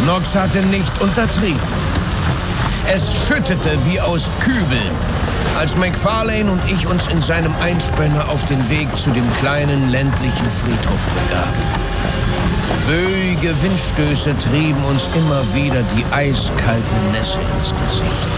Nox hatte nicht untertrieben. Es schüttete wie aus Kübeln, als McFarlane und ich uns in seinem Einspänner auf den Weg zu dem kleinen ländlichen Friedhof begaben. Böige Windstöße trieben uns immer wieder die eiskalte Nässe ins Gesicht.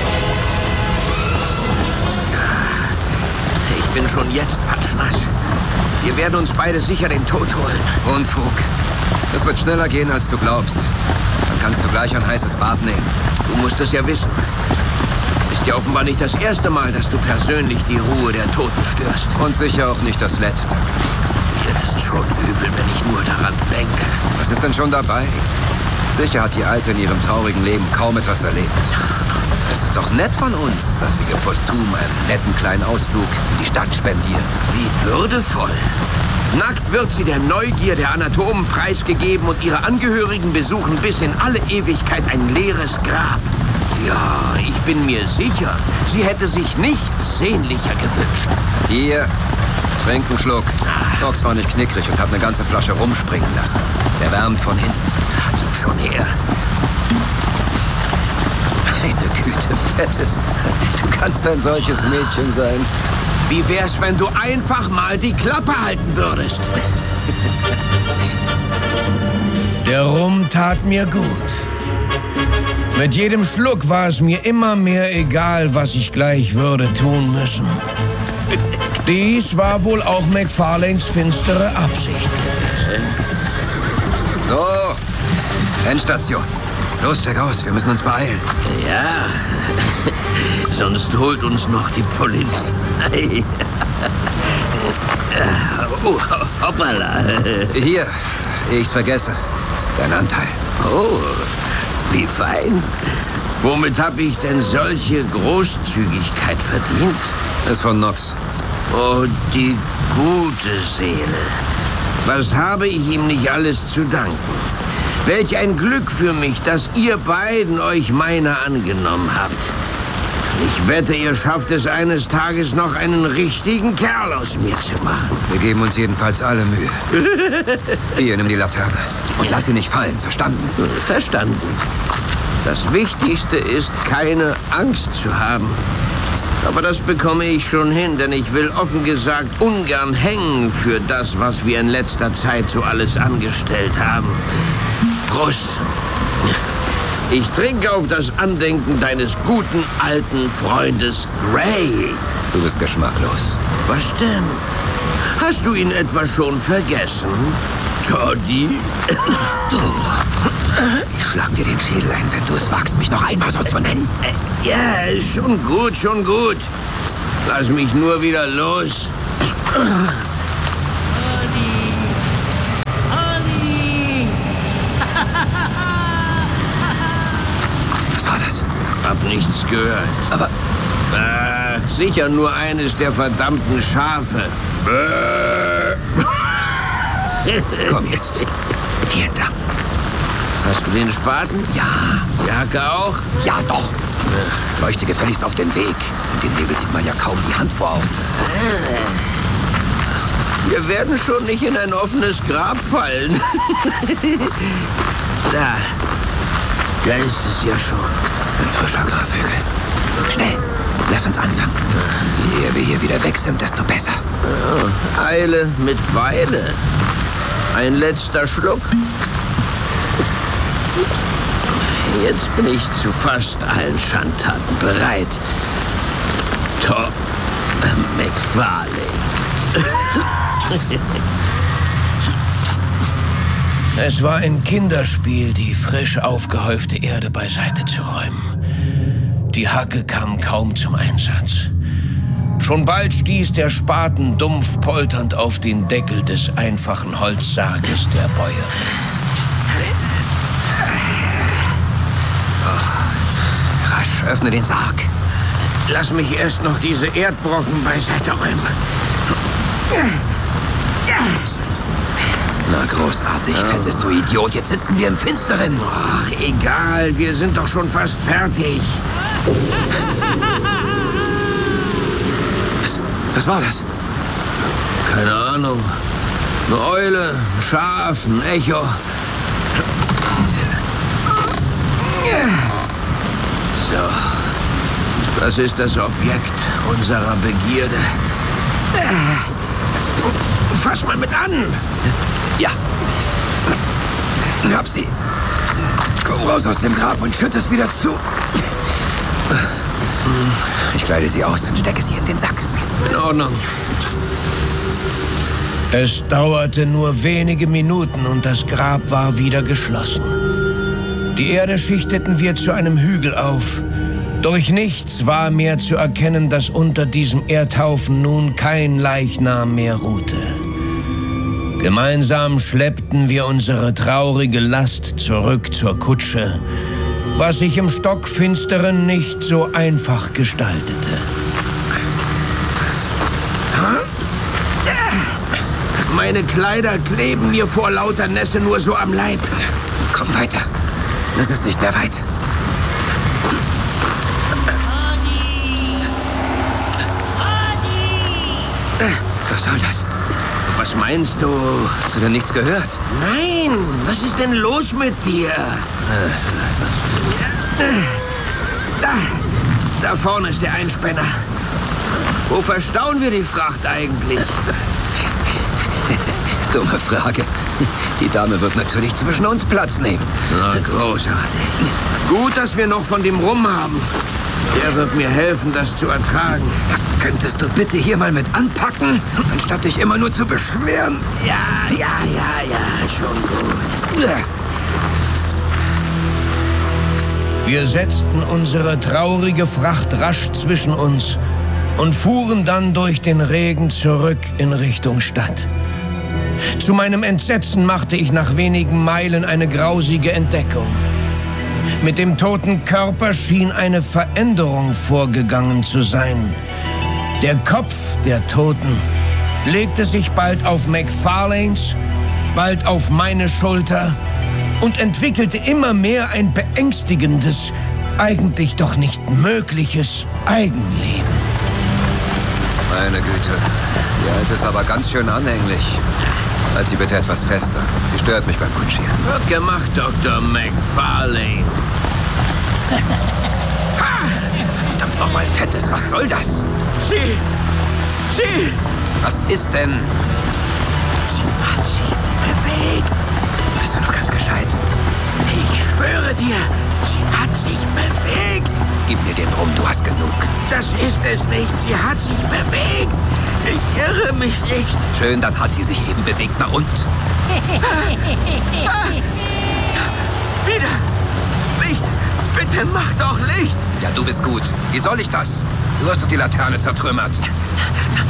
Ich bin schon jetzt patschnass. Wir werden uns beide sicher den Tod holen. Unfug. Das wird schneller gehen, als du glaubst. Dann kannst du gleich ein heißes Bad nehmen. Du musst es ja wissen. Ist ja offenbar nicht das erste Mal, dass du persönlich die Ruhe der Toten störst. Und sicher auch nicht das letzte. Mir ist schon übel, wenn ich nur daran denke. Was ist denn schon dabei? Sicher hat die Alte in ihrem traurigen Leben kaum etwas erlebt. Es ist doch nett von uns, dass wir ihr posthum einen netten kleinen Ausflug in die Stadt spendieren. Wie würdevoll. Nackt wird sie der Neugier der Anatomen preisgegeben und ihre Angehörigen besuchen bis in alle Ewigkeit ein leeres Grab. Ja, ich bin mir sicher, sie hätte sich nichts sehnlicher gewünscht. Hier, trink einen Schluck. Nox war nicht knickrig und hat eine ganze Flasche rumspringen lassen. Der wärmt von hinten. Ach, gib schon her. Meine Güte, Fettes. Du kannst ein solches Mädchen sein. Wie wär's, wenn du einfach mal die Klappe halten würdest? Der Rum tat mir gut. Mit jedem Schluck war es mir immer mehr egal, was ich gleich würde tun müssen. Dies war wohl auch McFarlanes finstere Absicht gewesen. So, Endstation. Los, steig aus, wir müssen uns beeilen. Ja, sonst holt uns noch die Polizei. Oh, hoppala. Hier, ehe ich's vergesse. Dein Anteil. Oh, wie fein. Womit habe ich denn solche Großzügigkeit verdient? Ist von Nox. Oh, die gute Seele. Was habe ich ihm nicht alles zu danken? Welch ein Glück für mich, dass ihr beiden euch meiner angenommen habt. Ich wette, ihr schafft es eines Tages noch, einen richtigen Kerl aus mir zu machen. Wir geben uns jedenfalls alle Mühe. Hier, nimm die Laterne. Und lass sie nicht fallen, verstanden? Verstanden. Das Wichtigste ist, keine Angst zu haben. Aber das bekomme ich schon hin, denn ich will offen gesagt ungern hängen für das, was wir in letzter Zeit so alles angestellt haben. Prost. Ich trinke auf das Andenken deines guten alten Freundes Gray. Du bist geschmacklos. Was denn? Hast du ihn etwa schon vergessen, Toddy? Ich schlag dir den Schädel ein, wenn du es wagst, mich noch einmal so zu nennen. Ja, schon gut, schon gut. Lass mich nur wieder los. Was war das? Hab nichts gehört. Aber... Ach, sicher nur eines der verdammten Schafe. Komm jetzt. Hier entlang. Hast du den Spaten? Ja. Die Hacke auch? Ja, doch. Leuchte gefälligst auf den Weg. In dem Nebel sieht man ja kaum die Hand vor Augen. Wir werden schon nicht in ein offenes Grab fallen. Da ist es ja schon. Ein frischer Grabhügel. Schnell, lass uns anfangen. Je eher wir hier wieder weg sind, desto besser. Ja, Eile mit Weile. Ein letzter Schluck. Jetzt bin ich zu fast allen Schandtaten bereit. Top McFarlane. Es war ein Kinderspiel, die frisch aufgehäufte Erde beiseite zu räumen. Die Hacke kam kaum zum Einsatz. Schon bald stieß der Spaten dumpf polternd auf den Deckel des einfachen Holzsarges der Bäuerin. Rasch, öffne den Sarg. Lass mich erst noch diese Erdbrocken beiseite räumen. Na, großartig, fettes du Idiot. Jetzt sitzen wir im Finsteren. Ach, egal. Wir sind doch schon fast fertig. Was war das? Keine Ahnung. Eine Eule, ein Schaf, ein Echo. So, das ist das Objekt unserer Begierde. Fass mal mit an. Ja. Hab sie. Komm raus aus dem Grab und schütt es wieder zu. Ich kleide sie aus und stecke sie in den Sack. In Ordnung. Es dauerte nur wenige Minuten und das Grab war wieder geschlossen. Die Erde schichteten wir zu einem Hügel auf. Durch nichts war mehr zu erkennen, dass unter diesem Erdhaufen nun kein Leichnam mehr ruhte. Gemeinsam schleppten wir unsere traurige Last zurück zur Kutsche, was sich im Stockfinsteren nicht so einfach gestaltete. Meine Kleider kleben mir vor lauter Nässe nur so am Leib. Komm weiter. Es ist nicht mehr weit. Was soll das? Was meinst du? Hast du denn nichts gehört? Nein, was ist denn los mit dir? Da vorne ist der Einspänner. Wo verstauen wir die Fracht eigentlich? Dumme Frage. Die Dame wird natürlich zwischen uns Platz nehmen. Na, großartig. Gut, dass wir noch von dem Rum haben. Der wird mir helfen, das zu ertragen. Könntest du bitte hier mal mit anpacken, anstatt dich immer nur zu beschweren? Ja, schon gut. Wir setzten unsere traurige Fracht rasch zwischen uns und fuhren dann durch den Regen zurück in Richtung Stadt. Zu meinem Entsetzen machte ich nach wenigen Meilen eine grausige Entdeckung. Mit dem toten Körper schien eine Veränderung vorgegangen zu sein. Der Kopf der Toten legte sich bald auf McFarlanes, bald auf meine Schulter und entwickelte immer mehr ein beängstigendes, eigentlich doch nicht mögliches Eigenleben. Meine Güte, die Alte ist aber ganz schön anhänglich. Halt sie bitte etwas fester. Sie stört mich beim Kutschieren. Gut gemacht, Dr. McFarlane. Verdammt nochmal Fettes, was soll das? Sie! Was ist denn? Sie hat sich bewegt. Bist du noch ganz gescheit? Ich schwöre dir, sie hat sich bewegt. Gib mir den Rum, du hast genug. Das ist es nicht. Sie hat sich bewegt. Ich irre mich nicht. Schön, dann hat sie sich eben bewegt. Na und? Wieder. Licht. Bitte mach doch Licht. Ja, du bist gut. Wie soll ich das? Du hast doch die Laterne zertrümmert.